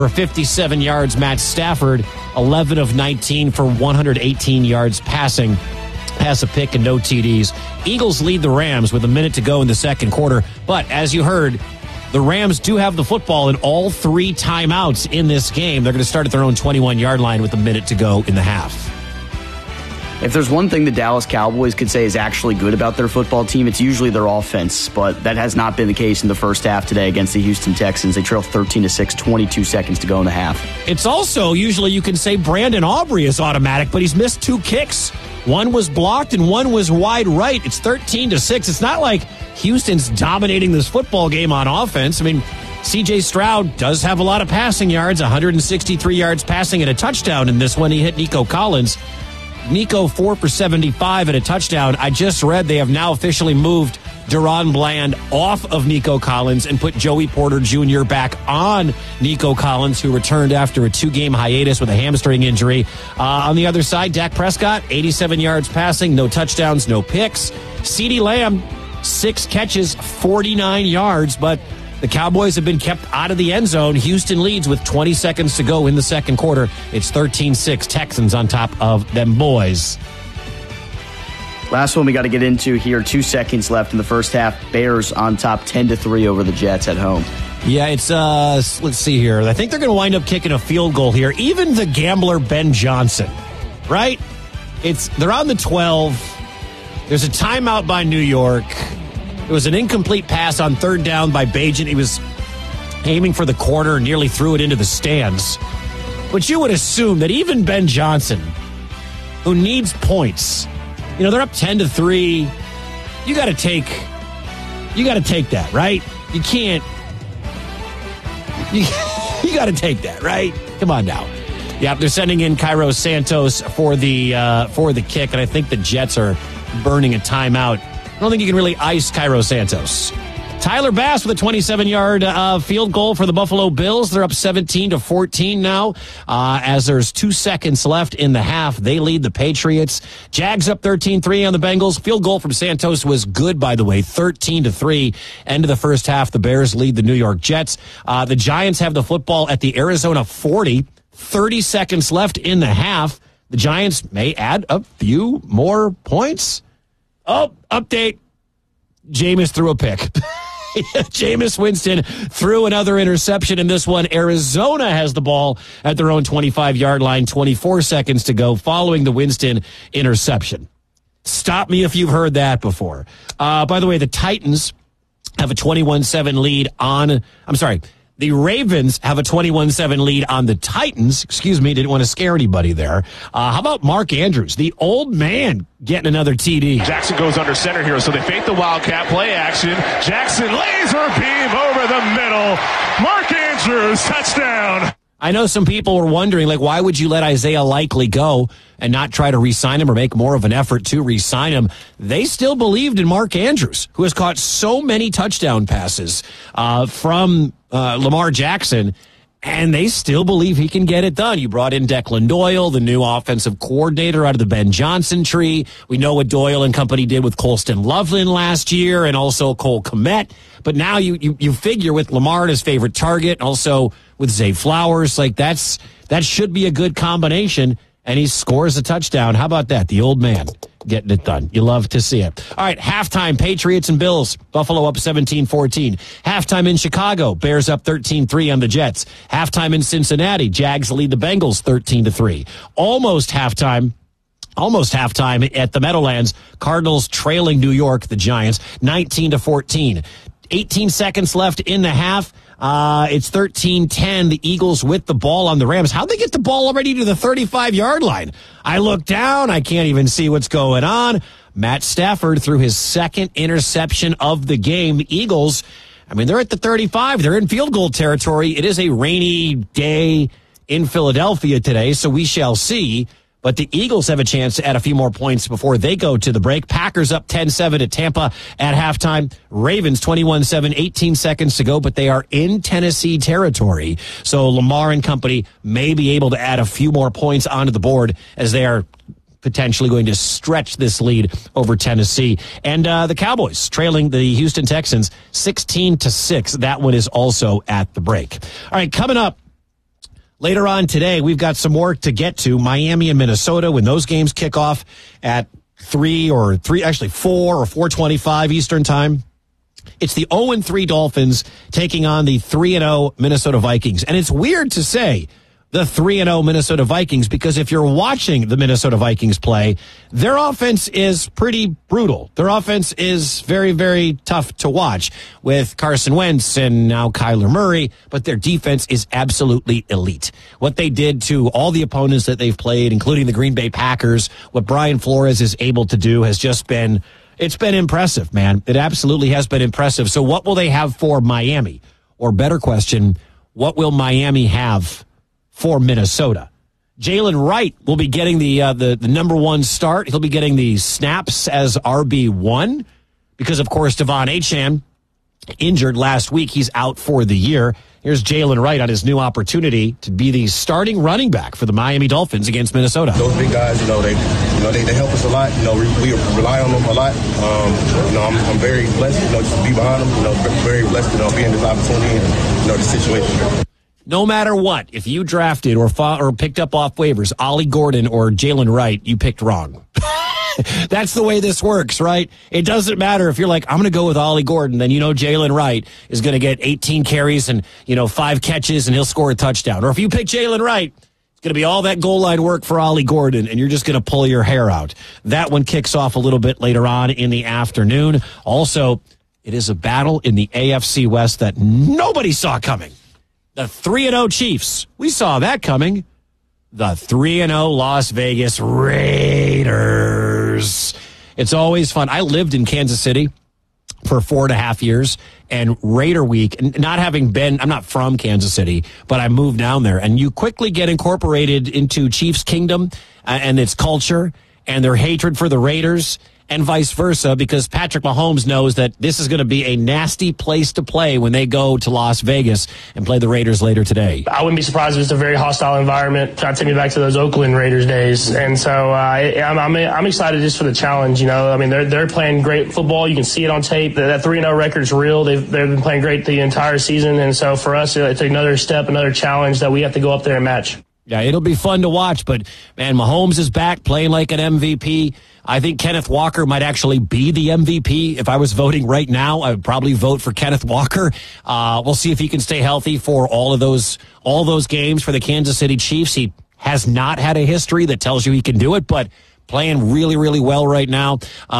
For 57 yards, Matt Stafford, 11 of 19 for 118 yards passing. Pass a pick and no TDs. Eagles lead the Rams with a minute to go in the second quarter. But as you heard, the Rams do have the football in all three timeouts in this game. They're going to start at their own 21-yard line with a minute to go in the half. If there's one thing the Dallas Cowboys could say is actually good about their football team, it's usually their offense, but that has not been the case in the first half today against the Houston Texans. They trail 13-6, 22 seconds to go in the half. It's also, usually you can say Brandon Aubrey is automatic, but he's missed two kicks. One was blocked and one was wide right. It's 13-6. It's not like Houston's dominating this football game on offense. I mean, C.J. Stroud does have a lot of passing yards, 163 yards passing and a touchdown in this one. He hit Nico Collins. Nico 4 for 75 and a touchdown. I just read they have now officially moved Deron Bland off of Nico Collins and put Joey Porter Jr. back on Nico Collins, who returned after a 2-game hiatus with a hamstring injury. On the other side, Dak Prescott, 87 yards passing, no touchdowns, no picks. CeeDee Lamb, 6 catches, 49 yards, but the Cowboys have been kept out of the end zone. Houston leads with 20 seconds to go in the second quarter. It's 13-6, Texans on top of them boys. Last one we got to get into here. 2 seconds left in the first half. Bears on top 10-3 over the Jets at home. Yeah, it's, let's see here. I think they're going to wind up kicking a field goal here. Even the gambler Ben Johnson, right? They're on the 12. There's a timeout by New York. It was an incomplete pass on third down by Bagent. He was aiming for the corner and nearly threw it into the stands. But you would assume that even Ben Johnson, who needs points, they're up 10-3. You got to take that, right? You can't. You got to take that, right? Come on now. Yeah, they're sending in Cairo Santos for the kick, and I think the Jets are burning a timeout. I don't think you can really ice Cairo Santos. Tyler Bass with a 27-yard field goal for the Buffalo Bills. They're up 17-14 now. As there's 2 seconds left in the half, they lead the Patriots. Jags up 13-3 on the Bengals. Field goal from Santos was good, by the way, 13-3. End of the first half, the Bears lead the New York Jets. The Giants have the football at the Arizona 40. 30 seconds left in the half. The Giants may add a few more points. Oh, update. Jameis threw a pick. Jameis Winston threw another interception in this one. Arizona has the ball at their own 25-yard line, 24 seconds to go following the Winston interception. Stop me if you've heard that before. By the way, the Titans have a 21-7 lead on, the Ravens have a 21-7 lead on the Titans. Excuse me, didn't want to scare anybody there. How about Mark Andrews, the old man, getting another TD? Jackson goes under center here, so they fake the Wildcat play action. Jackson laser beam over the middle. Mark Andrews, touchdown. I know some people were wondering, why would you let Isaiah Likely go and not try to re-sign him or make more of an effort to re-sign him? They still believed in Mark Andrews, who has caught so many touchdown passes from Lamar Jackson, and they still believe he can get it done. You brought in Declan Doyle, the new offensive coordinator out of the Ben Johnson tree. We know what Doyle and company did with Colston Loveland last year and also Cole Kmet. But now you figure with Lamar his favorite target, also with Zay Flowers, that should be a good combination, and he scores a touchdown. How about that? The old man getting it done. You love to see it. All right, halftime, Patriots and Bills. Buffalo up 17-14. Halftime in Chicago, Bears up 13-3 on the Jets. Halftime in Cincinnati, Jags lead the Bengals 13-3. Almost halftime at the Meadowlands, Cardinals trailing New York, the Giants, 19-14. 18 seconds left in the half. It's 13-10. The Eagles with the ball on the Rams. How'd they get the ball already to the 35-yard line? I look down. I can't even see what's going on. Matt Stafford threw his second interception of the game. The Eagles, they're at the 35. They're in field goal territory. It is a rainy day in Philadelphia today, so we shall see. But the Eagles have a chance to add a few more points before they go to the break. Packers up 10-7 at Tampa at halftime. Ravens 21-7, 18 seconds to go, but they are in Tennessee territory. So Lamar and company may be able to add a few more points onto the board as they are potentially going to stretch this lead over Tennessee. And the Cowboys trailing the Houston Texans 16-6. That one is also at the break. All right, coming up, Later on today, we've got some work to get to. Miami and Minnesota, when those games kick off at 4 or 4:25 Eastern time. It's the 0-3 Dolphins taking on the 3-0 Minnesota Vikings. And it's weird to say the 3-0 Minnesota Vikings, because if you're watching the Minnesota Vikings play, their offense is pretty brutal. Their offense is very, very tough to watch with Carson Wentz and now Kyler Murray, but their defense is absolutely elite. What they did to all the opponents that they've played, including the Green Bay Packers, what Brian Flores is able to do has just been, it's been impressive, man. It absolutely has been impressive. So what will they have for Miami? Or better question, what will Miami have for Minnesota? Jalen Wright will be getting the number one start. He'll be getting the snaps as RB1 because, of course, Devon Achane injured last week. He's out for the year. Here's Jalen Wright on his new opportunity to be the starting running back for the Miami Dolphins against Minnesota. Those big guys, they help us a lot. We rely on them a lot. I'm very blessed, just to be behind them. Very blessed to be in this opportunity and the situation. No matter what, if you drafted or picked up off waivers Ollie Gordon or Jalen Wright, you picked wrong. That's the way this works, right? It doesn't matter if you're like, I'm going to go with Ollie Gordon, then Jalen Wright is going to get 18 carries and 5 catches and he'll score a touchdown. Or if you pick Jalen Wright, it's going to be all that goal line work for Ollie Gordon and you're just going to pull your hair out. That one kicks off a little bit later on in the afternoon. Also, it is a battle in the AFC West that nobody saw coming. The 3-0 Chiefs. We saw that coming. The 3-0 Las Vegas Raiders. It's always fun. I lived in Kansas City for 4.5 years, and Raider Week, not having been, I'm not from Kansas City, but I moved down there, and you quickly get incorporated into Chiefs Kingdom and its culture and their hatred for the Raiders, and vice versa, because Patrick Mahomes knows that this is going to be a nasty place to play when they go to Las Vegas and play the Raiders later today. I wouldn't be surprised if it's a very hostile environment. Try to take me back to those Oakland Raiders days. And so I'm excited just for the challenge. They're playing great football. You can see it on tape. That 3-0 record is real. They've been playing great the entire season. And so for us, it's another step, another challenge that we have to go up there and match. Yeah, it'll be fun to watch, but, man, Mahomes is back playing like an MVP. I think Kenneth Walker might actually be the MVP. If I was voting right now, I would probably vote for Kenneth Walker. We'll see if he can stay healthy for all those games for the Kansas City Chiefs. He has not had a history that tells you he can do it, but playing really, really well right now.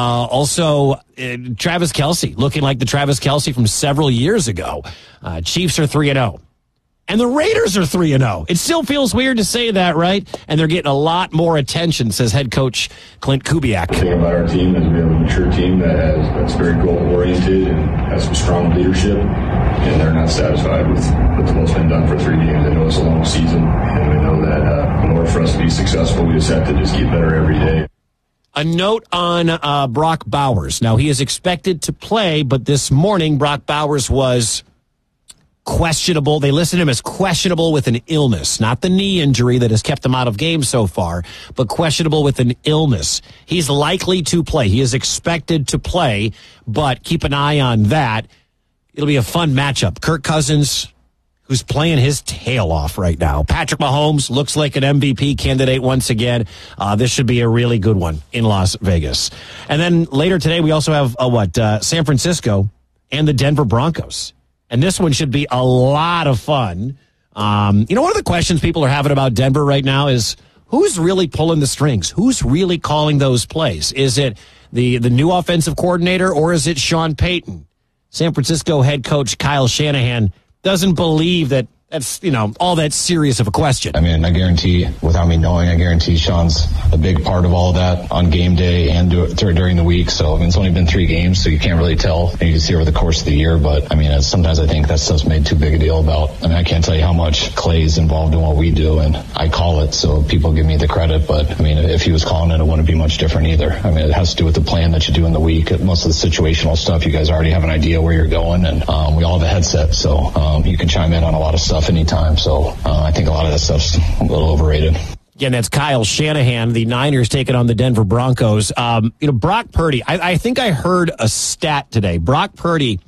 Also, Travis Kelce, looking like the Travis Kelce from several years ago. Chiefs are 3-0. And the Raiders are 3-0. It still feels weird to say that, right? And they're getting a lot more attention, says head coach Clint Kubiak. The thing about our team is we have a mature team that's very goal-oriented and has some strong leadership, and they're not satisfied with what's been done for 3 games. They know it's a long season, and we know that in order for us to be successful, we just have to just get better every day. A note on Brock Bowers. Now, he is expected to play, but this morning Brock Bowers was questionable. They listed him as questionable with an illness, not the knee injury that has kept him out of games so far, but questionable with an illness. He's likely to play. He is expected to play, but keep an eye on that. It'll be a fun matchup. Kirk Cousins, who's playing his tail off right now. Patrick Mahomes looks like an MVP candidate once again. This should be a really good one in Las Vegas. And then later today, we also have San Francisco and the Denver Broncos. And this one should be a lot of fun. One of the questions people are having about Denver right now is who's really pulling the strings? Who's really calling those plays? Is it the new offensive coordinator or is it Sean Payton? San Francisco head coach Kyle Shanahan doesn't believe that that's, all that serious of a question. I mean, I guarantee, without me knowing, Sean's a big part of all of that on game day and during the week. So, it's only been 3 games, so you can't really tell. You can see over the course of the year, but, sometimes I think that stuff's made too big a deal about. I can't tell you how much Clay's involved in what we do, and I call it, so people give me the credit. But, if he was calling it, it wouldn't be much different either. It has to do with the plan that you do in the week. Most of the situational stuff, you guys already have an idea where you're going, and we all have a headset, so you can chime in on a lot of stuff anytime. So I think a lot of that stuff's a little overrated. Again, that's Kyle Shanahan, the Niners taking on the Denver Broncos. Brock Purdy, I think I heard a stat today. Brock Purdy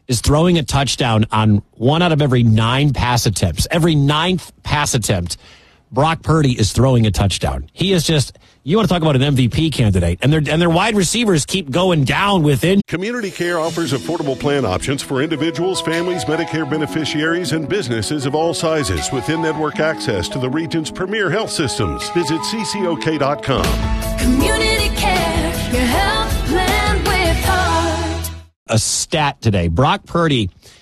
is throwing a touchdown on 1 out of every 9 pass attempts. Every 9th pass attempt, Brock Purdy is throwing a touchdown. He is just, you want to talk about an MVP candidate, and their wide receivers keep going down within. Community Care offers affordable plan options for individuals, families, Medicare beneficiaries, and businesses of all sizes with in-network access to the region's premier health systems. Visit ccok.com. Community Care, your health plan with heart. A stat today. Brock Purdy